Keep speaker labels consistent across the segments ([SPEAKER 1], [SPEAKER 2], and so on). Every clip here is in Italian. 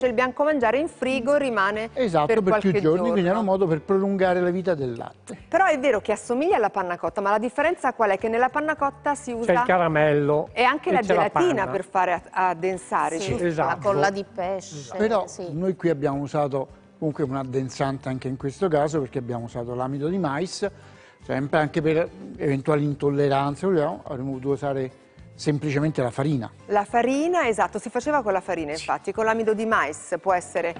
[SPEAKER 1] il bianco mangiare in frigo rimane
[SPEAKER 2] esatto,
[SPEAKER 1] per qualche
[SPEAKER 2] più giorni, quindi è un
[SPEAKER 1] giorno.
[SPEAKER 2] modo per prolungare la vita del latte.
[SPEAKER 1] Però è vero che assomiglia alla panna cotta, ma la differenza qual è? Che nella panna cotta si usa...
[SPEAKER 3] C'è il caramello
[SPEAKER 1] e anche la
[SPEAKER 3] c'è la
[SPEAKER 1] gelatina
[SPEAKER 3] panna.
[SPEAKER 1] per fare addensare,
[SPEAKER 4] Sì,
[SPEAKER 1] giusto?
[SPEAKER 3] esatto.
[SPEAKER 4] la colla di pesce.
[SPEAKER 2] Però
[SPEAKER 4] sì.
[SPEAKER 2] noi qui abbiamo usato comunque un addensante anche in questo caso, perché abbiamo usato l'amido di mais, sempre anche per eventuali intolleranze, avremmo voluto usare semplicemente la farina.
[SPEAKER 1] La farina, esatto, si faceva con la farina, infatti, con l'amido di mais può essere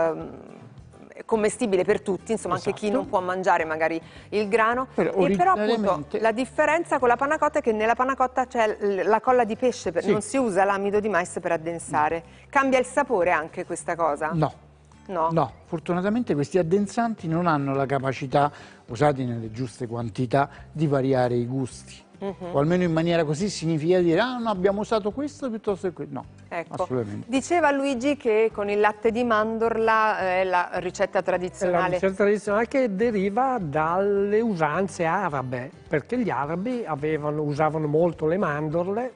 [SPEAKER 1] commestibile per tutti, insomma, anche chi non può mangiare magari il grano. Però appunto la differenza con la panna cotta è che nella panna cotta c'è la colla di pesce, non si usa l'amido di mais per addensare. Cambia il sapore anche questa cosa?
[SPEAKER 2] No. No, fortunatamente questi addensanti non hanno la capacità, usati nelle giuste quantità, di variare i gusti. O almeno in maniera così significativa, ah no, abbiamo usato questo piuttosto che questo. No,
[SPEAKER 1] ecco.
[SPEAKER 2] Assolutamente.
[SPEAKER 1] Diceva Luigi che con il latte di mandorla è la ricetta tradizionale.
[SPEAKER 3] È la ricetta tradizionale che deriva dalle usanze arabe, perché gli arabi usavano molto le mandorle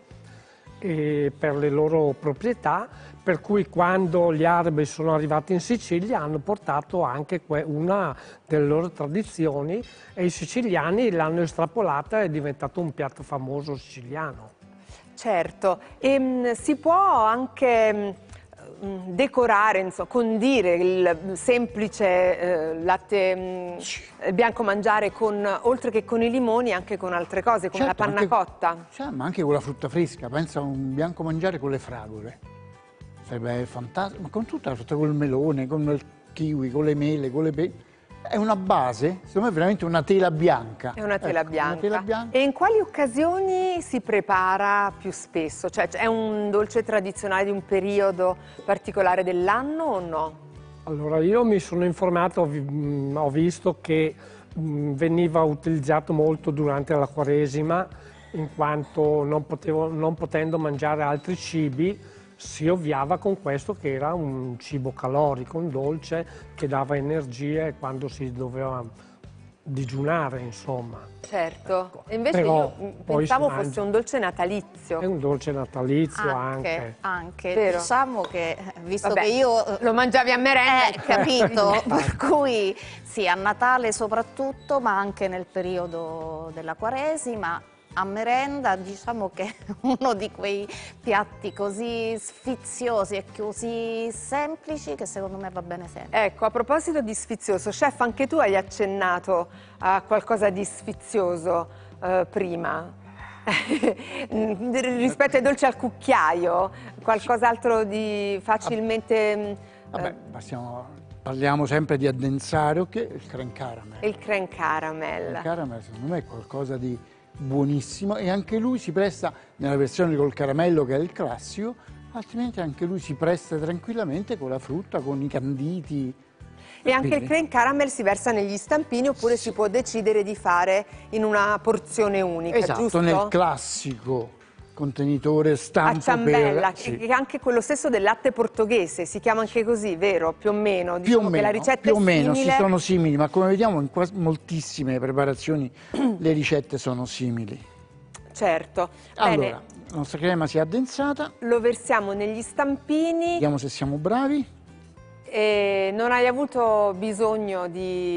[SPEAKER 3] per le loro proprietà, per cui quando gli arabi sono arrivati in Sicilia hanno portato anche una delle loro tradizioni e i siciliani l'hanno estrapolata e è diventato un piatto famoso siciliano.
[SPEAKER 1] Certo, e si può anche decorare, insomma, condire il semplice latte bianco mangiare oltre che con i limoni, anche con altre cose, come la panna cotta.
[SPEAKER 2] Ma anche con la frutta fresca, pensa a un bianco mangiare con le fragole. Sarebbe fantastico, ma con tutta la frutta, con il melone, con il kiwi, con le mele, con le è una base, secondo me è veramente una tela bianca.
[SPEAKER 1] È una tela, bianca.
[SPEAKER 2] Una tela bianca.
[SPEAKER 1] E in quali occasioni si prepara più spesso? Cioè è un dolce tradizionale di un periodo particolare dell'anno o no?
[SPEAKER 3] Allora io mi sono informato, ho visto che veniva utilizzato molto durante la Quaresima, in quanto non potendo mangiare altri cibi, si ovviava con questo che era un cibo calorico, un dolce che dava energie quando si doveva digiunare, insomma.
[SPEAKER 1] Certo,
[SPEAKER 3] Ecco.
[SPEAKER 1] e invece
[SPEAKER 3] Però
[SPEAKER 1] io pensavo fosse un dolce natalizio.
[SPEAKER 3] È un dolce natalizio anche.
[SPEAKER 4] Anche. Diciamo che, visto che io...
[SPEAKER 1] Lo mangiavi a merenda.
[SPEAKER 4] Capito, per cui sì, a Natale soprattutto, ma anche nel periodo della Quaresima. A merenda diciamo che è uno di quei piatti così sfiziosi e così semplici che secondo me va bene sempre.
[SPEAKER 1] Ecco, a proposito di sfizioso, chef, anche tu hai accennato a qualcosa di sfizioso prima. Rispetto ai dolci al cucchiaio, qualcos'altro di facilmente...
[SPEAKER 2] Vabbè, parliamo sempre di addensare, il crème caramel.
[SPEAKER 1] Il crème caramel.
[SPEAKER 2] Il caramel secondo me è qualcosa di buonissimo e anche lui si presta, nella versione col caramello che è il classico, altrimenti anche lui si presta tranquillamente con la frutta, con i canditi.
[SPEAKER 1] E anche il crème caramel si versa negli stampini oppure si può decidere di fare in una porzione unica,
[SPEAKER 2] esatto,
[SPEAKER 1] giusto?
[SPEAKER 2] nel classico contenitore stampo
[SPEAKER 1] a ciambella,
[SPEAKER 2] sì.
[SPEAKER 1] che è anche quello stesso del latte portoghese, si chiama anche così, vero? Più o meno.
[SPEAKER 2] Più o
[SPEAKER 1] Diciamo
[SPEAKER 2] meno,
[SPEAKER 1] che la ricetta
[SPEAKER 2] più o
[SPEAKER 1] è
[SPEAKER 2] meno
[SPEAKER 1] simile.
[SPEAKER 2] si sono simili, ma come vediamo in moltissime preparazioni le ricette sono simili.
[SPEAKER 1] Certo.
[SPEAKER 2] Allora,
[SPEAKER 1] bene.
[SPEAKER 2] la nostra crema si è addensata.
[SPEAKER 1] Lo versiamo negli stampini.
[SPEAKER 2] Vediamo se siamo bravi.
[SPEAKER 1] E non hai avuto bisogno di,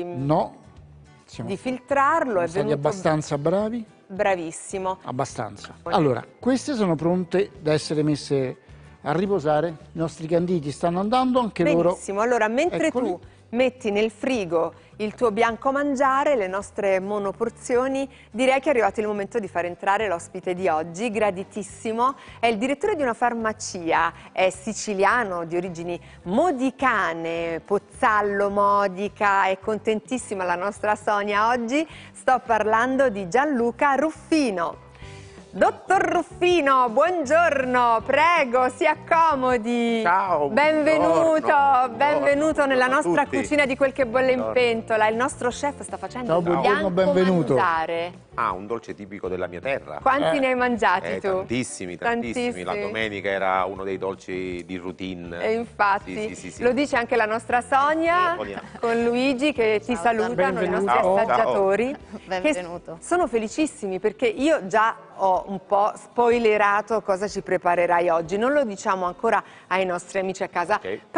[SPEAKER 1] di filtrarlo.
[SPEAKER 2] Siamo stati abbastanza bravi.
[SPEAKER 1] Bravissimo.
[SPEAKER 2] Abbastanza. Allora, queste sono pronte da essere messe a riposare. I nostri canditi stanno andando, anche loro.
[SPEAKER 1] Benissimo, allora mentre tu metti nel frigo il tuo bianco mangiare, le nostre monoporzioni, direi che è arrivato il momento di far entrare l'ospite di oggi, graditissimo, è il direttore di una farmacia, è siciliano di origini modicane, Pozzallo, Modica, è contentissima la nostra Sonia oggi, sto parlando di Gianluca Ruffino. Dottor Ruffino, buongiorno, prego, si accomodi.
[SPEAKER 5] Ciao,
[SPEAKER 1] benvenuto nella nostra cucina di quel che bolle in pentola. Il nostro chef sta facendo il bianco mangiare.
[SPEAKER 5] Ah, un dolce tipico della mia terra.
[SPEAKER 1] Quanti ne hai mangiati tu?
[SPEAKER 5] Tantissimi. La domenica era uno dei dolci di routine.
[SPEAKER 1] E infatti,
[SPEAKER 5] sì.
[SPEAKER 1] lo dice anche la nostra Sonia, con Luigi che ti salutano, i nostri assaggiatori.
[SPEAKER 4] Benvenuto.
[SPEAKER 1] Che sono felicissimi perché io già ho un po' spoilerato cosa ci preparerai oggi. Non lo diciamo ancora ai nostri amici a casa.